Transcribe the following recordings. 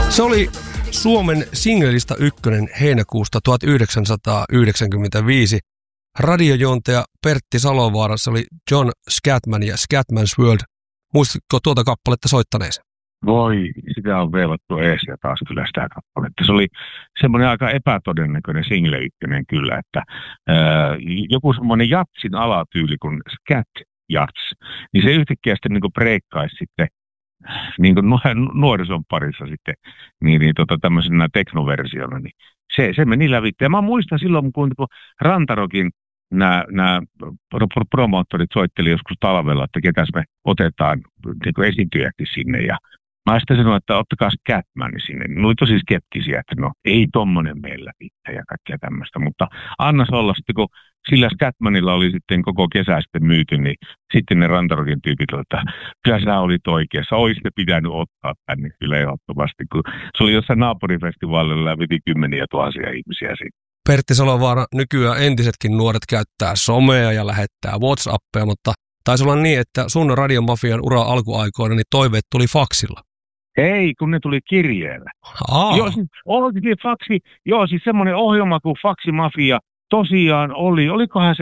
Se oli Suomen singlelista ykkönen heinäkuusta 1995. Radiojuontaja Pertti Salovaara, se oli John Scatman ja Scatman's World. Muistatko tuota kappaletta soittaneesi? Voi, sitä on veivattu ees ja taas kyllä sitä kappaletta. Se oli semmoinen aika epätodennäköinen single ykkönen kyllä, että joku semmoinen jatsin alatyyli kuin Scat Jats, niin se yhtäkkiä sitten niin kuin breikkaisi sitten niin kuin nuorison parissa sitten tämmöisenä teknoversiona, niin se meni lävitse. Ja mä muistan silloin, kun Rantarokin nämä promoottorit soitteli joskus talvella, että ketäs me otetaan niin esiintyjäksi sinne. Ja mä sitten sanoin, että ottakaa Scatman sinne. Ne oli tosi skeptisiä, että no ei tommonen meillä pitää ja kaikkea tämmöistä. Mutta annas olla sitten, kun sillä Scatmanilla oli sitten koko kesä sitten myyty, niin sitten ne Rantarokin tyypit olivat, että kyllä sä olit oikeassa. Olisitte pitänyt ottaa tänne kyllä ehdottomasti, kun se oli jossain naapurifestivaalilla ja veti 10 000 ihmisiä siitä. Pertti Salovaara, nykyään entisetkin nuoret käyttää somea ja lähettää WhatsAppia, mutta taisi olla niin, että sun radiomafian ura alkuaikoina niin toiveet tuli faksilla. Ei, kun ne tuli kirjeellä. Joo, siis faksi, siis semmoinen ohjelma kuin Faksimafia tosiaan oli, olikohan se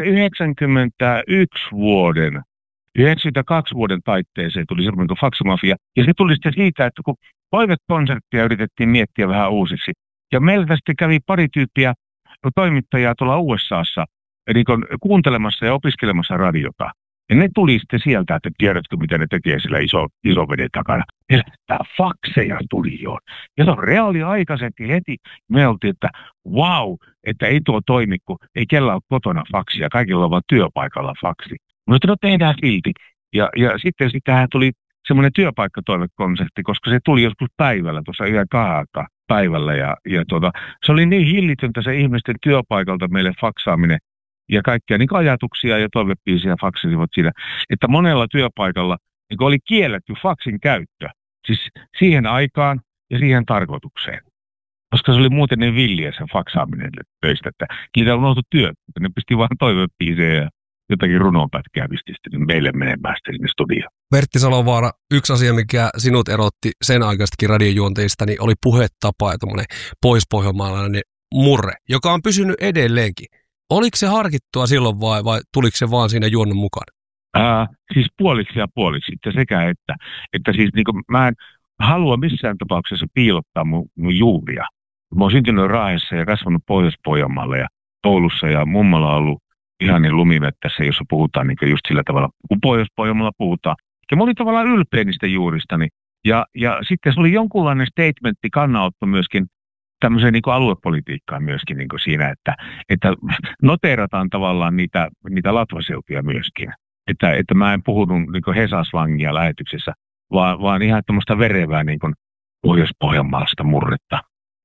92 vuoden taitteeseen tuli semmoinen kuin Faksimafia. Ja se tuli sitten siitä, että kun toivekonserttia yritettiin miettiä vähän uusiksi. Ja meiltä sitten kävi pari tyyppiä toimittajaa tuolla USAssa niin kuuntelemassa ja opiskelemassa radiota. Ja ne tuli sitten sieltä, että tiedätkö mitä ne tekee sillä iso veden takana. Tämä fakseja tuli jo. Ja se on reaaliaikaisesti heti. Me oltiin, että vau, että ei tuo toimi, kun ei kellään ole kotona faksia. Kaikilla on vaan työpaikalla faksi. Mutta no tehdään silti. Ja sitten sitähän tuli semmoinen työpaikkatoimekonsertti, koska se tuli joskus päivällä, tuossa yhden kahdelta päivällä. Ja se oli niin hillitöntä se ihmisten työpaikalta meille faksaaminen. Ja kaikkia niin ajatuksia ja toivepiisiä faksisivat siinä, että monella työpaikalla niin oli kielletty faksin käyttö. Siis siihen aikaan ja siihen tarkoitukseen. Koska se oli muuten niin villiä sen faksaaminen töistä, että niitä on oltu työt. Ne pisti vaan toivepiisejä ja jotakin runonpätkää pisti sitten meille menemään sinne studioon. Pertti Salovaara, yksi asia, mikä sinut erotti sen aikaistakin radiojuonteista, niin oli puhetapa ja tommoinen poispohjelmaalainen murre, joka on pysynyt edelleenkin. Oliko se harkittua silloin vai tuliko se vaan siinä juonnon mukaan? Siis puoliksi ja puoliksi, sekä että siis niin kuin mä en halua missään tapauksessa piilottaa mun juuria. Mä oon syntynyt Raahessa ja kasvanut Pohjois-Pohjanmaalla ja Oulussa ja mummalla on ollut ihan niin lumimettässä, jossa puhutaan niin just sillä tavalla, kun Pohjois-Pohjanmaalla puhutaan. Ja mä olin tavallaan ylpeä niistä juuristani. Ja sitten se oli jonkunlainen statementti, kannanotto myöskin tämmöiseen niin kuin aluepolitiikkaan myöskin niin kuin siinä, että noteerataan tavallaan niitä latvaseutuja myöskin. Että mä en puhunut niin kuin hesaslangia lähetyksessä, vaan ihan tämmöistä verevää niin kuin Pohjois-Pohjanmaalaista murretta.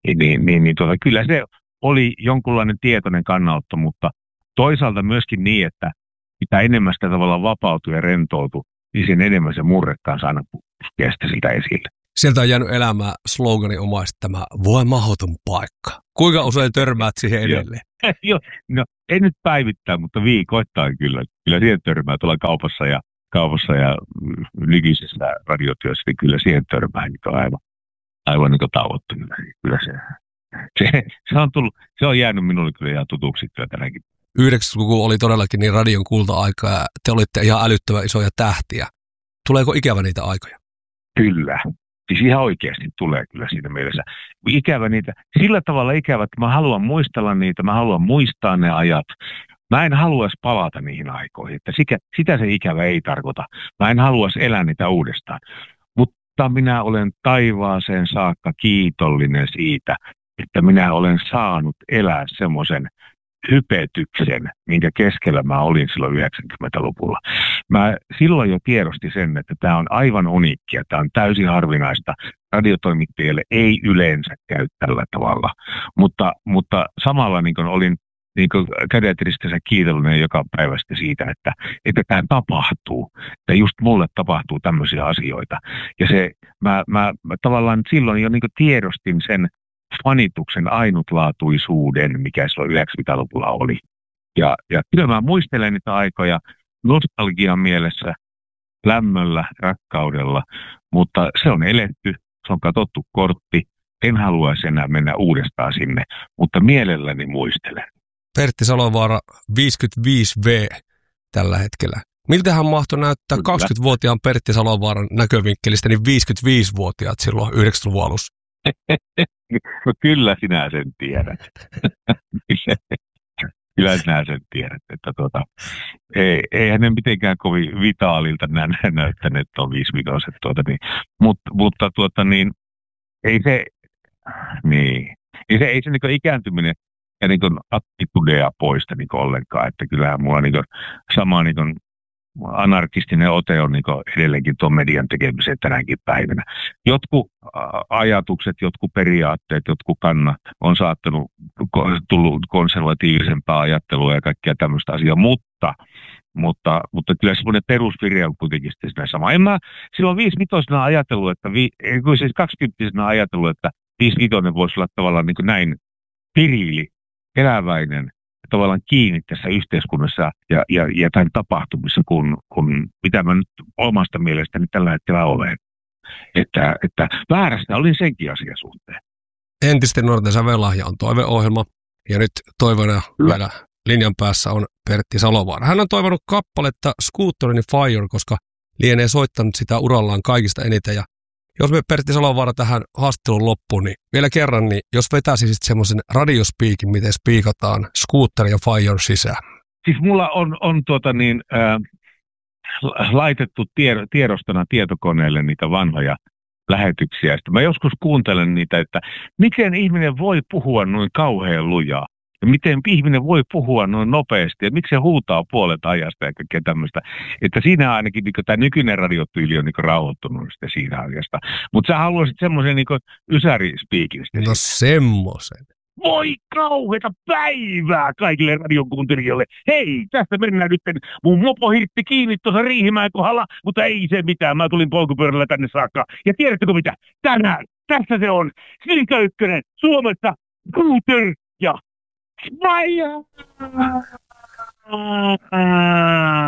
Kyllä se oli jonkunlainen tietoinen kannanotto, mutta toisaalta myöskin niin, että mitä enemmän sitä tavallaan vapautui ja rentoutui, niin sen enemmän se murre kanssa aina puskee siltä esille. Sieltä on jäänyt elämään sloganinomaisesti tämä voi mahdoton paikka. Kuinka usein törmäät siihen edelleen? Joo, no ei nyt päivittää, mutta viikoittain kyllä. Kyllä siihen törmää tuolla kaupassa ja nykyisessä radiotyössä, niin kyllä siihen törmää aivan niin kuin tauottomina. Kyllä se on jäänyt minulle kyllä ihan tutuksi tänäkin. 90-luku oli todellakin niin radion kulta-aika ja te olitte ihan älyttömän isoja tähtiä. Tuleeko ikävä niitä aikoja? Kyllä. Siis ihan oikeasti tulee kyllä siinä mielessä. Ikävä niitä, sillä tavalla ikävä, että mä haluan muistella niitä, mä haluan muistaa ne ajat. Mä en haluaisi palata niihin aikoihin, että sitä se ikävä ei tarkoita. Mä en haluaisi elää niitä uudestaan. Mutta minä olen taivaaseen saakka kiitollinen siitä, että minä olen saanut elää semmoisen hypetyksen, minkä keskellä mä olin silloin 90-luvulla. Mä silloin jo tiedostin sen, että tämä on aivan uniikkia, tämä on täysin harvinaista. Radiotoimittajille ei yleensä käy tällä tavalla, mutta samalla niin olin niin kädet ristissä kiitollinen joka päivästä siitä, että tämä tapahtuu, että just mulle tapahtuu tämmöisiä asioita. Ja mä tavallaan silloin jo niin tiedostin sen fanituksen ainutlaatuisuuden, mikä silloin 90-luvulla oli. Ja kyllä mä muistelen niitä aikoja nostalgian mielessä, lämmöllä, rakkaudella, mutta se on eletty, se on katsottu kortti En haluaisi enää mennä uudestaan sinne, mutta mielelläni muistelen. Pertti Salovaara 55V tällä hetkellä. Miltähän mahtoi näyttää Kyllä. 20-vuotiaan Pertti Salovaaran näkövinkkelistä niin 55-vuotiaat silloin 90-luvun alussa? No kyllä sinä sen tiedät. Kyllä sinä sen tiedät, että eihän ne mitenkään kovin vitaalilta näyttäneet tuon 5-vitoset. Mutta ei se niin ikääntyminen ja niin attitudea poista niin ollenkaan, että kyllähän mulla niin sama niin anarkistinen ote on niin edelleenkin tuon median tekemiseen tänäkin päivänä. Jotkut ajatukset, jotkut periaatteet, jotkut kannat on tullut konservatiivisempaa ajattelua ja kaikkea tämmöistä asiaa, mutta kyllä semmoinen perusvire on kuitenkin siinä sama. En mä silloin 5-vitosena ajatellut, siis 20-vuotiaana ajatellut, että 5-vitonen voisi olla tavallaan niin näin piriili, eläväinen, tavallaan kiinni tässä yhteiskunnassa ja tämän tapahtumissa, kun mitä mä nyt omasta mielestäni tällä hetkellä olen. Että väärästä olin senkin asian suhteen. Entisten nuorten sävellahja on toiveohjelma, ja nyt toiveena vielä linjan päässä on Pertti Salovaara. Hän on toivonut kappaletta Scooterin Fire, koska lienee soittanut sitä urallaan kaikista eniten. Ja jos me Pertti Salovaara tähän haastattelun loppuun, niin vielä kerran, niin jos vetäisisit semmoisen radiospiikin, miten spiikataan Scooter ja Fire sisään. Siis mulla on laitettu tiedostona tietokoneelle niitä vanhoja lähetyksiä. Sitten mä joskus kuuntelen niitä, että miten ihminen voi puhua noin kauhean lujaa. Ja miten ihminen voi puhua noin nopeasti ja miksi se huutaa puolet ajasta ja kaikkea tämmöistä. Että siinä ainakin tämä nykyinen radiotyyli on rauhoittunut sitten siinä asiasta. Mutta sä haluaisit semmoisen ysärispiikin. No semmoisen. Voi kauheata päivää kaikille radiokuuntelijoille. Hei, tästä mennään nyt. Mun mopo hirtti kiinni tuossa Riihimäen kohdalla, mutta ei se mitään. Mä tulin polkupyörällä tänne saakka. Ja tiedättekö mitä? Tänään, tässä se on. Silkä ykkönen, Suomessa, Scooter ja Fire!